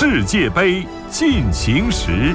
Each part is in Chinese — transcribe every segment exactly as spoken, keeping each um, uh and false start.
世界杯进行时。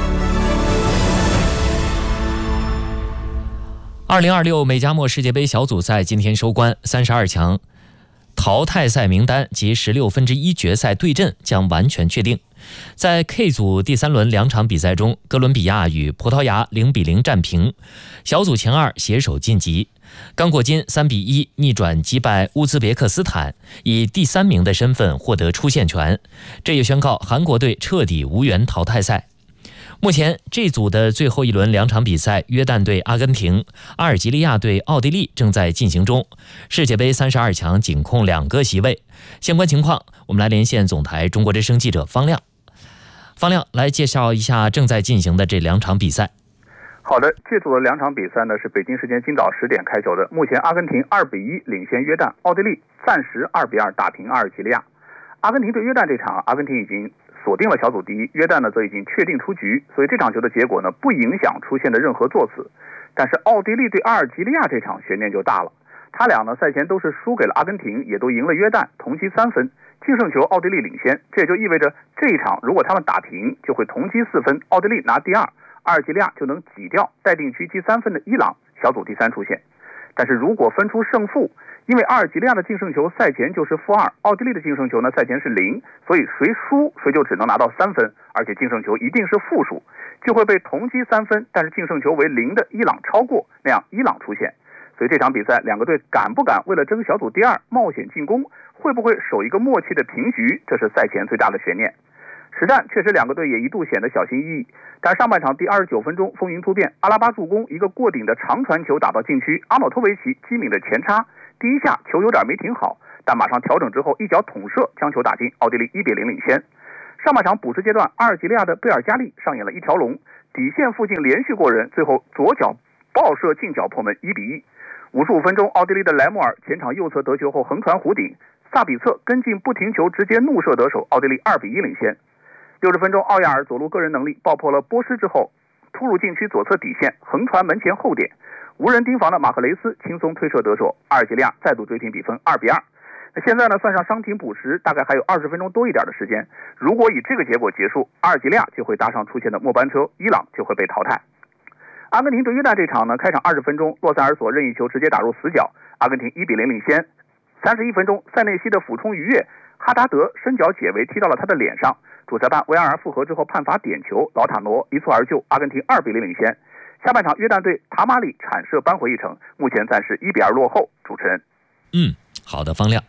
二零二六美加墨世界杯小组赛今天收官，三十二强淘汰赛名单及十六分之一决赛对阵将完全确定。在 K 组第三轮两场比赛中，哥伦比亚与葡萄牙零比零战平，小组前二携手晋级。刚果金三比一逆转击败乌兹别克斯坦，以第三名的身份获得出线权，这也宣告韩国队彻底无缘淘汰赛。目前这组的最后一轮两场比赛，约旦对阿根廷、阿尔及利亚对奥地利正在进行中。世界杯三十二强仅空两个席位。相关情况，我们来连线总台中国之声记者方亮。方亮来介绍一下正在进行的这两场比赛。 好的，这组的两场比赛呢是北京时间今早十点开球的。目前阿根廷二比一领先约旦，奥地利暂时二比二打平阿尔及利亚。阿根廷对约旦这场，阿根廷已经锁定了小组第一，约旦呢则已经确定出局，所以这场球的结果呢不影响出现的任何座次。但是奥地利对阿尔及利亚这场悬念就大了，他俩呢赛前都是输给了阿根廷，也都赢了约旦，同积三分，净胜球奥地利领先，这也就意味着这一场如果他们打平，就会同积四分，奥地利拿第二，阿尔及利亚就能挤掉待定区积三分的伊朗，小组第三出现。但是如果分出胜负，因为阿尔及利亚的净胜球赛前就是负二，奥地利的净胜球呢赛前是零，所以谁输谁就只能拿到三分，而且净胜球一定是负数，就会被同积三分但是净胜球为零的伊朗超过，那样伊朗出现。所以这场比赛两个队敢不敢为了争小组第二冒险进攻，会不会守一个默契的平局，这是赛前最大的悬念。实战确实两个队也一度显得小心翼翼，但上半场第二十九分钟风云突变，阿拉巴助攻一个过顶的长传球打到禁区，阿诺托维奇机敏的前插，第一下球有点没停好，但马上调整之后一脚捅射将球打进，奥地利一比零领先。上半场补时阶段，阿尔及利亚的贝尔加利上演了一条龙，底线附近连续过人，最后左脚爆射近角破门一比一。五十五分钟，奥地利的莱莫尔前场右侧得球后横传弧顶，萨比策跟进不停球直接怒射得手，奥地利二比一领先。六十分钟，奥亚尔左路个人能力爆破了波施之后，突入禁区左侧底线，横传门前后点，无人盯防的马赫雷斯轻松推射得手，阿尔及利亚再度追平比分二比二。那现在呢，算上伤停补时，大概还有二十分钟多一点的时间。如果以这个结果结束，阿尔及利亚就会搭上出现的末班车，伊朗就会被淘汰。阿根廷对约旦这场呢，开场二十分钟，洛塞尔索任意球直接打入死角，阿根廷一比零领先。三十一分钟，塞内西的俯冲逾越，哈达德伸脚解围踢到了他的脸上，主裁判维埃尔复核之后判罚点球，劳塔罗一蹴而就，阿根廷二比零领先。下半场约旦队塔马里铲射扳回一城，目前暂时一比二落后。主持人， 嗯，好的，方亮。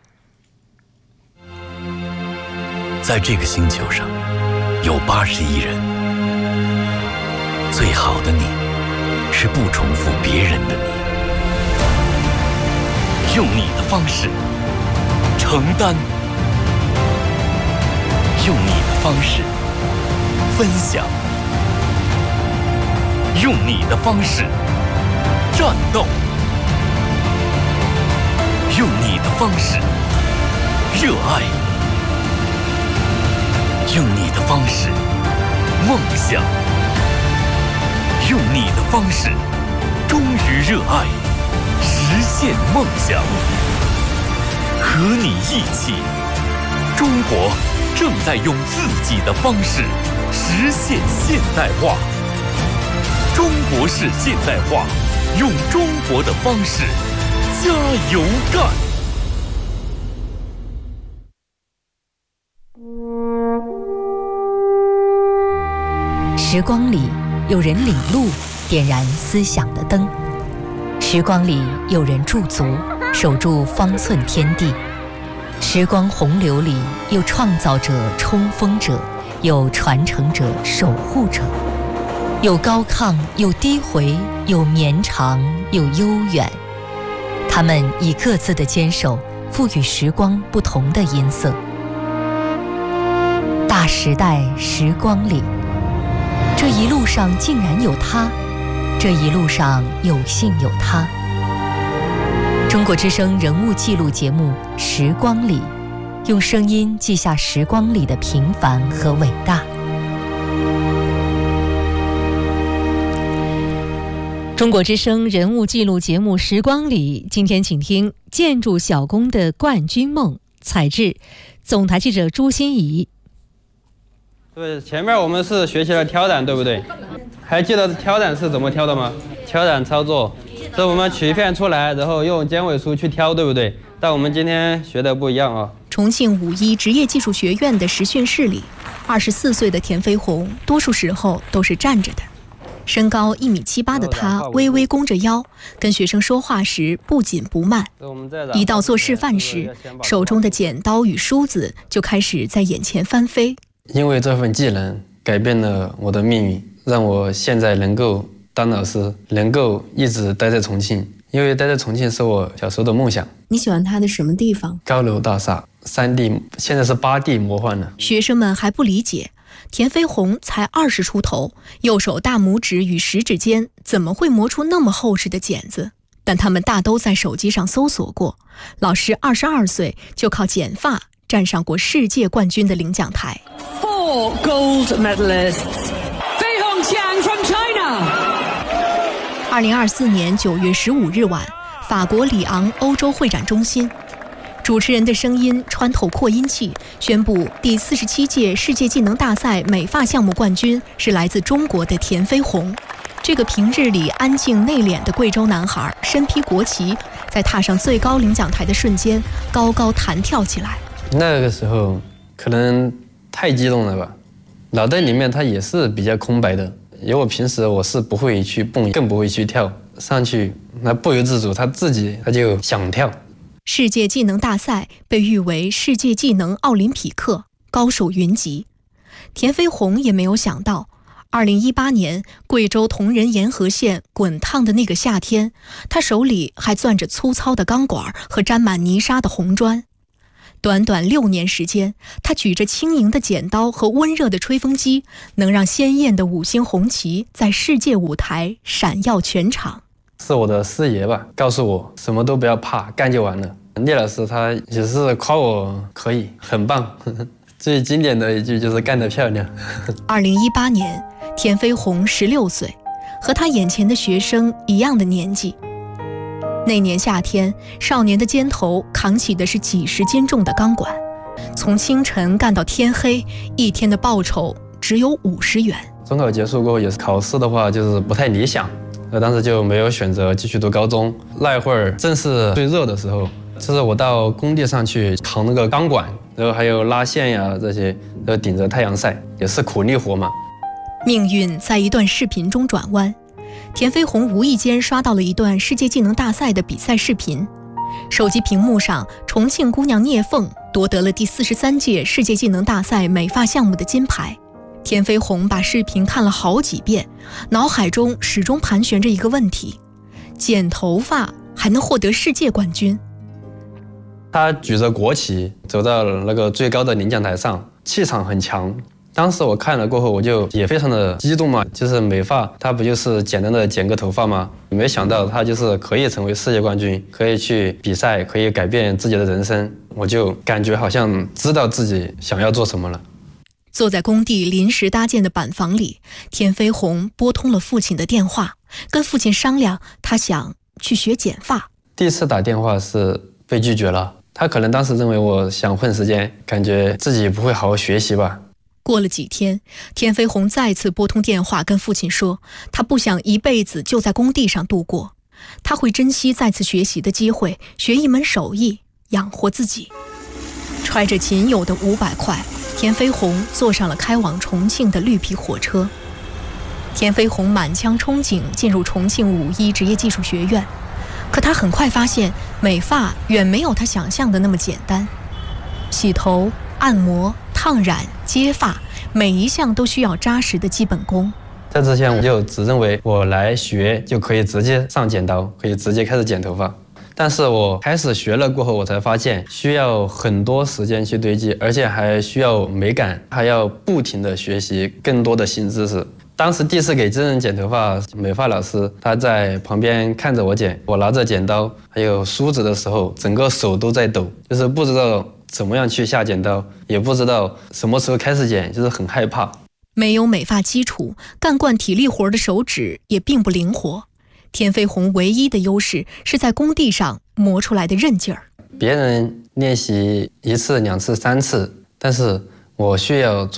在这个星球上，有八十亿人，最好的你是不重复别人的你，用你的方式承担，用你的方式分享，用你的方式战斗，用你的方式热爱，用你的方式梦想，用你的方式忠于热爱，实现梦想。和你一起，中国正在用自己的方式实现现代化。中国式现代化，用中国的方式加油干。 时光里有人领路，点燃思想的灯；时光里有人驻足，守住方寸天地。时光洪流里有创造者、冲锋者，有传承者、守护者，有高亢，有低回，有绵长，有悠远。他们以各自的坚守，赋予时光不同的音色。大时代时光里，这一路上竟然有他，这一路上有幸有他。中国之声人物记录节目《时光里》，用声音记下时光里的平凡和伟大。 中国之声人物记录节目《时光里》，今天请听建筑小工的冠军梦，采制总台记者朱欣怡。 对，前面我们是学习了挑染，对不对？还记得挑染是怎么挑的吗？挑染操作是我们取一片出来，然后用尖尾梳去挑，对不对？但我们今天学的不一样啊。 重庆五一职业技术学院的实训室里，二十四岁的田飞鸿多数时候都是站着的。身高一米七八的他微微弓着腰，跟学生说话时不紧不慢。一到做示范时，手中的剪刀与梳子就开始在眼前翻飞。 因为这份技能改变了我的命运，让我现在能够当老师，能够一直待在重庆。因为待在重庆是我小时候的梦想。 你喜欢它的什么地方？ 高楼大厦，三 D， 现在是八 D 魔幻了。 学生们还不理解，田飞鸿才二十出头，右手大拇指与食指间怎么会磨出那么厚实的剪子？但他们大都在手机上搜索过。老师二十二岁就靠剪发站上过世界冠军的领奖台。 Four gold medalists. Fei Hongqiang from China. 二零二四年九月十五日晚，法国里昂欧洲会展中心，主持人的声音穿透扩音器，宣布第四十七届世界技能大赛美发项目冠军是来自中国的田飞鸿。这个平日里安静内敛的贵州男孩，身披国旗，在踏上最高领奖台的瞬间，高高弹跳起来。 那个时候可能太激动了吧，脑袋里面它也是比较空白的。因为我平时我是不会去蹦，更不会去跳，上去那不由自主，他自己他就想跳。 世界技能大赛被誉为世界技能奥林匹克，高手云集。田飞鸿也没有想到，二零一八年贵州铜仁沿河县滚烫的那个夏天，他手里还攥着粗糙的钢管和沾满泥沙的红砖。短短六年时间，他举着轻盈的剪刀和温热的吹风机，能让鲜艳的五星红旗在世界舞台闪耀全场。 是我的师爷吧，告诉我什么都不要怕，干就完了。聂老师他也是夸我可以，很棒。最经典的一句就是干得漂亮。 二零一八年，田飞鸿十六岁，和他眼前的学生一样的年纪。那年夏天，少年的肩头扛起的是几十斤重的钢管，从清晨干到天黑，一天的报酬只有五十元。 中考结束过后，也是考试的话就是不太理想，那当时就没有选择继续读高中。那一会儿正是最热的时候，就是我到工地上去扛那个钢管，然后还有拉线呀这些，然后顶着太阳晒，也是苦力活嘛。 命运在一段视频中转弯。田飞鸿无意间刷到了一段世界技能大赛的比赛视频，手机屏幕上，重庆姑娘聂凤夺得了第四十三届世界技能大赛美发项目的金牌。田飞鸿把视频看了好几遍，脑海中始终盘旋着一个问题：剪头发还能获得世界冠军？ 他举着国旗走到了那个最高的领奖台上，气场很强。当时我看了过后，我就也非常的激动嘛，就是美发，它不就是简单的剪个头发吗？没想到它就是可以成为世界冠军，可以去比赛，可以改变自己的人生。我就感觉好像知道自己想要做什么了。 坐在工地临时搭建的板房里，田飞鸿拨通了父亲的电话，跟父亲商量，他想去学剪发。 第一次打电话是被拒绝了，他可能当时认为我想混时间，感觉自己不会好好学习吧。 过了几天，田飞鸿再次拨通电话跟父亲说，他不想一辈子就在工地上度过，他会珍惜再次学习的机会，学一门手艺，养活自己。揣着仅有的五百块，田飞鸿坐上了开往重庆的绿皮火车。田飞鸿满腔憧憬进入重庆五一职业技术学院，可他很快发现，美发远没有他想象的那么简单。洗头、按摩、烫染、接发，每一项都需要扎实的基本功。 在之前我就只认为我来学就可以直接上剪刀，可以直接开始剪头发。但是我开始学了过后，我才发现需要很多时间去堆积，而且还需要美感，还要不停的学习更多的新知识。当时第一次给真人剪头发，美发老师他在旁边看着我剪，我拿着剪刀还有梳子的时候，整个手都在抖，就是不知道怎么样去下剪刀，也不知道什么时候开始剪，就是很害怕。 没有美发基础，干惯体力活的手指也并不灵活。田飞鸿唯一的优势是在工地上磨出来的韧劲儿。 别人练习一次、两次、三次，但是我需要做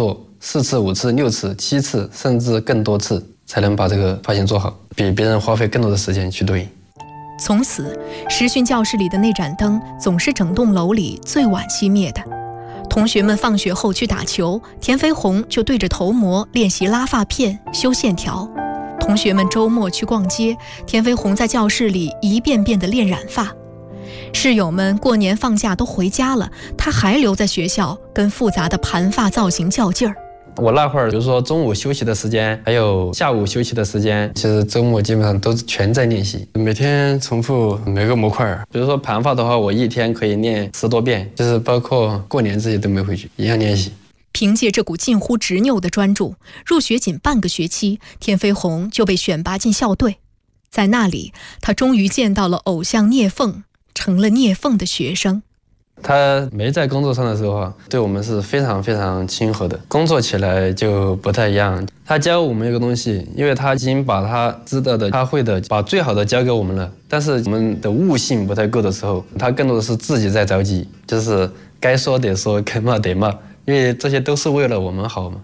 四次、五次、六次、七次，甚至更多次，才能把这个发型做好，比别人花费更多的时间去对。 从此，实训教室里的那盏灯总是整栋楼里最晚熄灭的。同学们放学后去打球，田飞鸿就对着头模练习拉发片、修线条。同学们周末去逛街，田飞鸿在教室里一遍遍地练染发。室友们过年放假都回家了，他还留在学校跟复杂的盘发造型较劲儿。 我那会儿，比如说中午休息的时间，还有下午休息的时间，其实周末基本上都全在练习，每天重复每个模块。比如说盘发的话，我一天可以练十多遍，就是包括过年这些都没回去，一样练习。 凭借这股近乎执拗的专注，入学仅半个学期，田飞鸿就被选拔进校队。在那里，他终于见到了偶像聂凤，成了聂凤的学生。 他没在工作上的时候啊，对我们是非常非常亲和的，工作起来就不太一样。他教我们一个东西，因为他已经把他知道的、他会的，把最好的教给我们了。但是我们的悟性不太够的时候，他更多的是自己在着急，就是该说得说，该骂得骂，因为这些都是为了我们好嘛。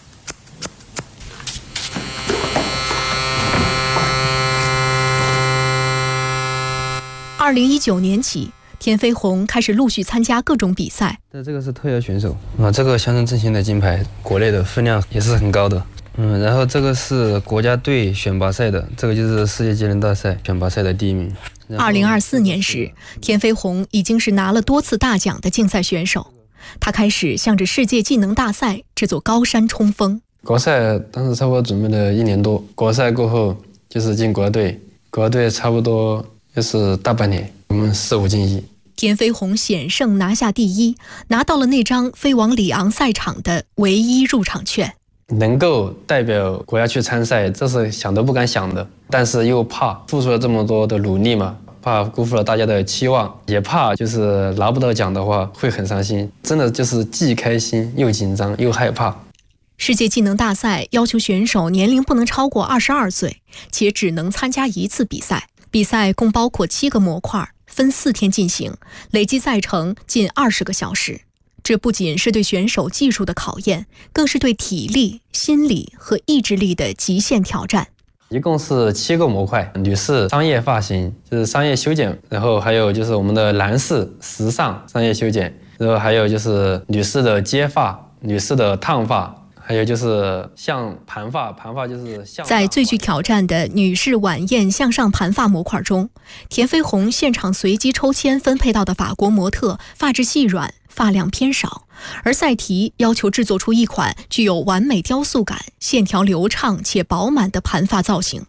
二零一九年起，田飞鸿开始陆续参加各种比赛。 这个是特邀选手啊，这个乡村振兴的金牌，国内的分量也是很高的。嗯，然后这个是国家队选拔赛的，这个就是世界技能大赛选拔赛的第一名。 二零二四年时，田飞鸿已经是拿了多次大奖的竞赛选手，他开始向着世界技能大赛这座高山冲锋。 国赛当时差不多准备了一年多，国赛过后就是进国家队，国家队差不多就是大半年，我们四五进一。 田飞鸿险胜拿下第一，拿到了那张飞往里昂赛场的唯一入场券。 能够代表国家去参赛，这是想都不敢想的，但是又怕付出了这么多的努力嘛，怕辜负了大家的期望，也怕就是拿不到奖的话会很伤心，真的就是既开心又紧张又害怕。 世界技能大赛要求选手年龄不能超过二十二岁，且只能参加一次比赛。比赛共包括七个模块，分四天进行，累计赛程近二十个小时。这不仅是对选手技术的考验，更是对体力、心理和意志力的极限挑战。 一共是七个模块，女士商业发型就是商业修剪，然后还有就是我们的男士时尚商业修剪，然后还有就是女士的接发、女士的烫发，还有就是像盘发，盘发就是像。 在最具挑战的女士晚宴向上盘发模块中，田飞鸿现场随机抽签分配到的法国模特发质细软，发量偏少，而赛题要求制作出一款具有完美雕塑感、线条流畅且饱满的盘发造型。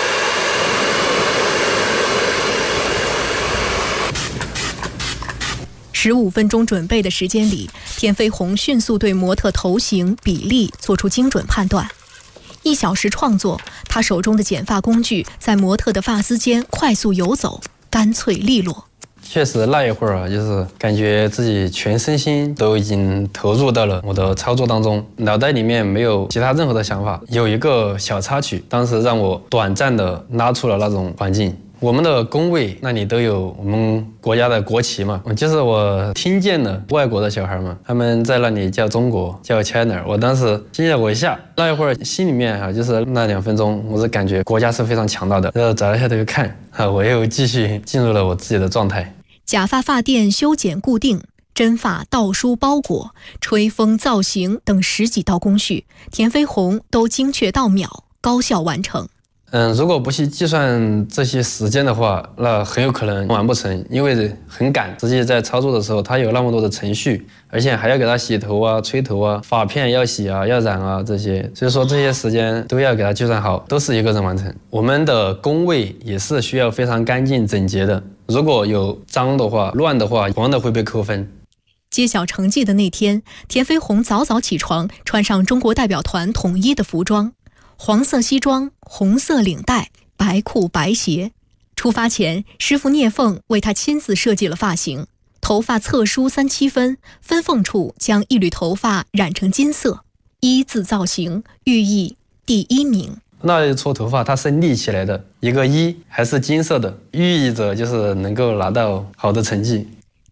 十五分钟准备的时间里，田飞鸿迅速对模特头型、比例做出精准判断。一小时创作，他手中的剪发工具在模特的发丝间快速游走，干脆利落。 确实那一会儿啊，就是感觉自己全身心都已经投入到了我的操作当中，脑袋里面没有其他任何的想法。有一个小插曲，当时让我短暂的拉出了那种环境。我们的工位那里都有我们国家的国旗嘛，就是我听见了外国的小孩们，他们在那里叫中国，叫 China， 我当时惊了我一下，那一会儿心里面啊，就是那两分钟，我是感觉国家是非常强大的，然后找了一下头看啊，我又继续进入了我自己的状态。 假发发垫修剪固定、真发倒梳包裹、吹风造型等十几道工序，田飞鸿都精确到秒，高效完成。 嗯，如果不去计算这些时间的话，那很有可能完不成，因为很赶。实际在操作的时候，它有那么多的程序，而且还要给它洗头啊、吹头啊、发片要洗啊、要染啊这些，所以说这些时间都要给它计算好，都是一个人完成。我们的工位也是需要非常干净整洁的，如果有脏的话、乱的话，同样的会被扣分。 揭晓成绩的那天，田飞鸿早早起床，穿上中国代表团统一的服装。黄色西装，红色领带，白裤白鞋。出发前，师傅聂凤为他亲自设计了发型，头发侧梳三七分，分缝处将一缕头发染成金色，一字造型，寓意第一名。 那一撮头发它是立起来的，一个一还是金色的，寓意着就是能够拿到好的成绩。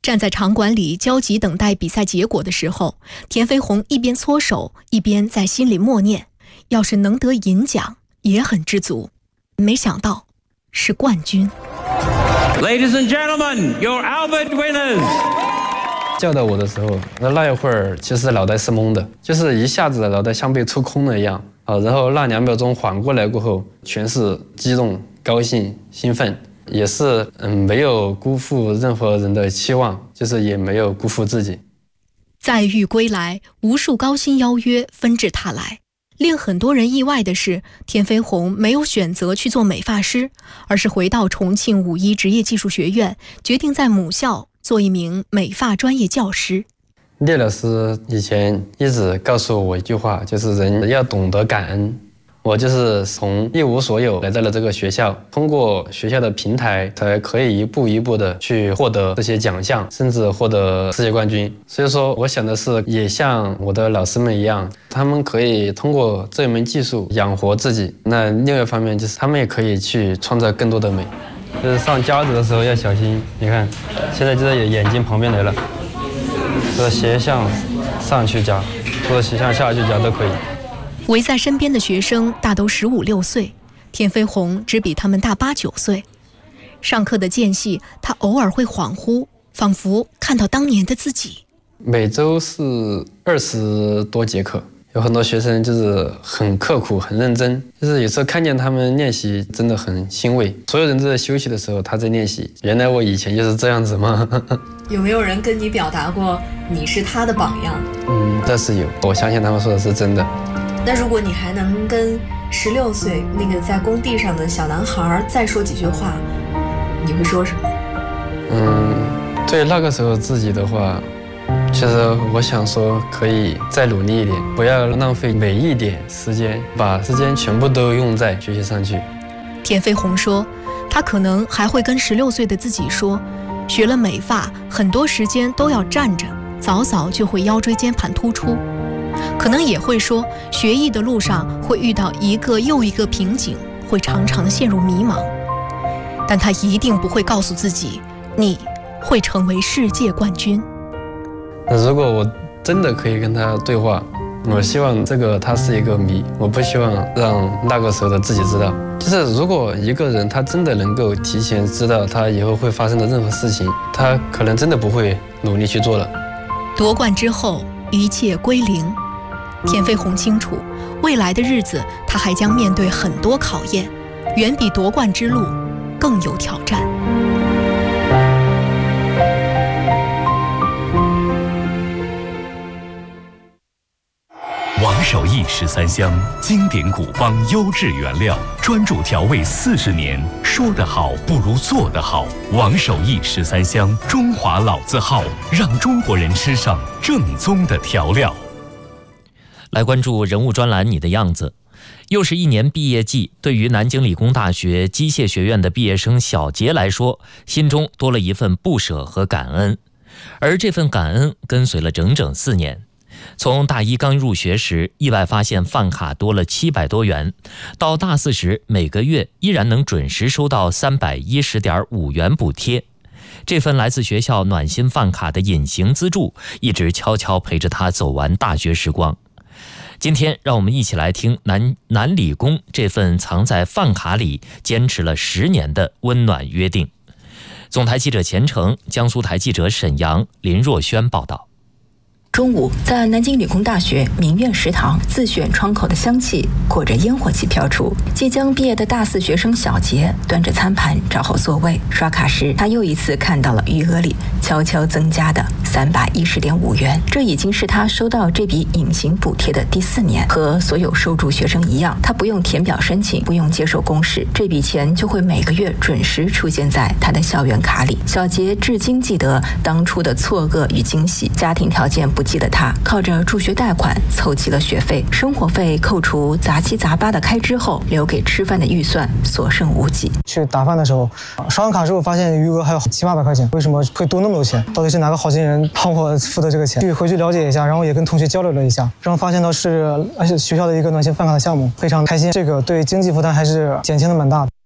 站在场馆里焦急等待比赛结果的时候，田飞鸿一边搓手，一边在心里默念：要是能得银奖，也很知足。没想到是冠军。 Ladies and gentlemen, your Albert winners. 叫到我的时候，那那一会儿其实脑袋是懵的，就是一下子脑袋像被抽空了一样啊。然后那两秒钟缓过来过后，全是激动、高兴、兴奋，也是嗯没有辜负任何人的期望，就是也没有辜负自己。 载誉归来，无数高薪邀约纷至沓来。令很多人意外的是，田飞鸿没有选择去做美发师，而是回到重庆五一职业技术学院，决定在母校做一名美发专业教师。 聂老师以前一直告诉我一句话，就是人要懂得感恩。我就是从一无所有来到了这个学校，通过学校的平台才可以一步一步的去获得这些奖项，甚至获得世界冠军。所以说我想的是也像我的老师们一样，他们可以通过这一门技术养活自己，那另外一方面就是他们也可以去创造更多的美。就是上夹子的时候要小心，你看现在就在眼睛旁边来了，这个斜向上去夹，或者斜向下去夹都可以。 围在身边的学生大都十五六岁，田飞鸿只比他们大八九岁。上课的间隙，他偶尔会恍惚，仿佛看到当年的自己。 每周是二十多节课，有很多学生就是很刻苦、很认真，就是有时候看见他们练习，真的很欣慰。所有人都在休息的时候，他在练习。原来我以前就是这样子吗？ 有没有人跟你表达过你是他的榜样？ 嗯，倒是有，我相信他们说的是真的。 那如果你还能跟十六岁那个在工地上的小男孩再说几句话，你会说什么？ 嗯，对那个时候自己的话，其实我想说可以再努力一点，不要浪费每一点时间，把时间全部都用在学习上去。 田飞鸿说，他可能还会跟十六岁的自己说，学了美发，很多时间都要站着，早早就会腰椎间盘突出。可能也会说，学艺的路上会遇到一个又一个瓶颈，会常常陷入迷茫。但他一定不会告诉自己，你会成为世界冠军。 那如果我真的可以跟他对话，我希望这个他是一个谜，我不希望让那个时候的自己知道。就是如果一个人他真的能够提前知道他以后会发生的任何事情，他可能真的不会努力去做了。 夺冠之后，一切归零。田飞鸿清楚，未来的日子他还将面对很多考验，远比夺冠之路更有挑战。 王守义十三香，经典古方优质原料，专注调味四十年，说得好不如做得好。王守义十三香，中华老字号，让中国人吃上正宗的调料。 来关注人物专栏，你的样子。又是一年毕业季，对于南京理工大学机械学院的毕业生小杰来说，心中多了一份不舍和感恩。而这份感恩跟随了整整四年。从大一刚入学时，意外发现饭卡多了七百多元，到大四时，每个月依然能准时收到三百一十点五元补贴。这份来自学校暖心饭卡的隐形资助，一直悄悄陪着他走完大学时光。今天让我们一起来听南南理工这份藏在饭卡里坚持了十年的温暖约定。总台记者钱程，江苏台记者沈阳、林若轩报道。 中午，在南京理工大学明苑食堂，自选窗口的香气裹着烟火气飘出。即将毕业的大四学生小杰端着餐盘找好座位，刷卡时他又一次看到了余额里悄悄增加的三百一十点五元。这已经是他收到这笔隐形补贴的第四年。和所有受助学生一样，他不用填表申请，不用接受公示，这笔钱就会每个月准时出现在他的校园卡里。小杰至今记得当初的错愕与惊喜，家庭条件不记得他靠着助学贷款凑齐了学费，生活费扣除杂七杂八的开支后，留给吃饭的预算所剩无几。 去打饭的时候，刷完卡之后发现余额还有七八百块钱，为什么会多那么多钱？到底是哪个好心人帮我付的这个钱？去回去了解一下，然后也跟同学交流了一下，然后发现到是而且学校的一个暖心饭卡的项目，非常开心。这个对经济负担还是减轻的蛮大的。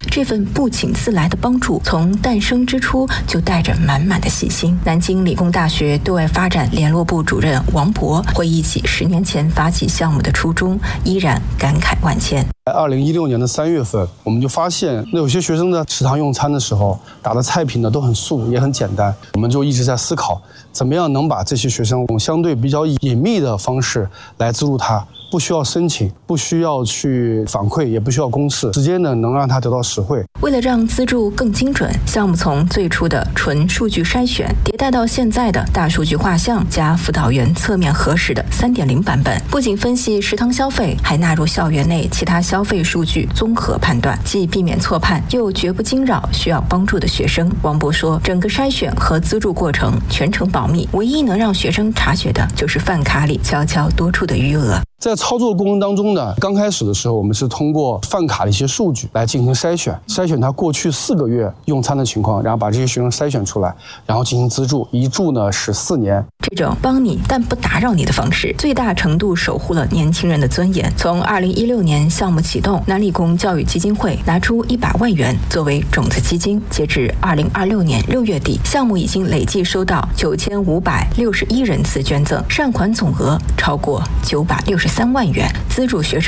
这份不请自来的帮助，从诞生之初就带着满满的细心。南京理工大学对外发展联络部主任王博回忆起十年前发起项目的初衷，依然感慨万千。 二零一六年的三月份，我们就发现，那有些学生在食堂用餐的时候，打的菜品呢都很素，也很简单。我们就一直在思考，怎么样能把这些学生用相对比较隐秘的方式来资助他，不需要申请，不需要去反馈，也不需要公示，直接呢能让他得到实惠。 为了让资助更精准，项目从最初的纯数据筛选，迭代到现在的大数据画像加辅导员侧面核实的 三点零 版本。不仅分析食堂消费，还纳入校园内其他消费数据综合判断，既避免错判，又绝不惊扰需要帮助的学生。王博说，整个筛选和资助过程全程保密，唯一能让学生察觉的就是饭卡里悄悄多出的余额。 在操作过程当中呢，刚开始的时候，我们是通过饭卡的一些数据来进行筛选，筛选他过去四个月用餐的情况，然后把这些学生筛选出来，然后进行资助，一助呢是四年。 这种帮你但不打扰你的方式，最大程度守护了年轻人的尊严。从二零一六年项目启动，南理工教育基金会拿出一百万元作为种子基金，截至二零二六年六月底，项目已经累计收到九千五百六十一人次捐赠，善款总额超过九百六十三万元，资助学生